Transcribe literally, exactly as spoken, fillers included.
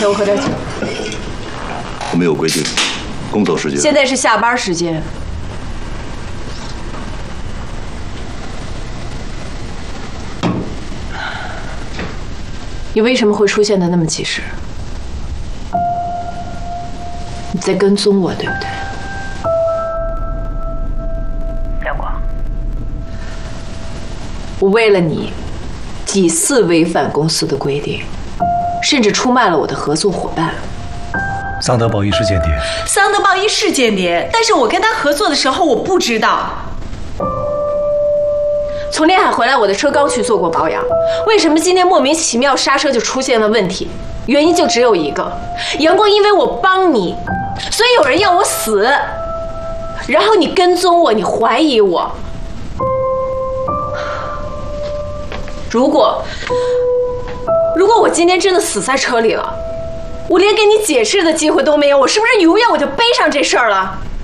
陪我喝点酒。 我没有规定，工作时间。 现在是下班时间。你为什么会出现的那么及时？你在跟踪我，对不对？阳光，我为了你，几次违反公司的规定，甚至出卖了我的合作伙伴。 桑德宝一是间谍。 桑德宝一是间谍，但是我跟他合作的时候，我不知道。 从恋海回来，我的车刚去做过保养，为什么今天莫名其妙刹车就出现了问题？原因就只有一个，阳光，因为我帮你，所以有人要我死，然后你跟踪我，你怀疑我。如果如果我今天真的死在车里了，我连给你解释的机会都没有，我是不是永远我就背上这事儿了？